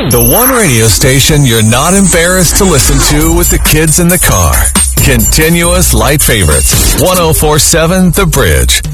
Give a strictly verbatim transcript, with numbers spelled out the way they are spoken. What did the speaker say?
The one radio station you're not embarrassed to listen to with the kids in the car. Continuous light favorites. one oh four point seven The Bridge.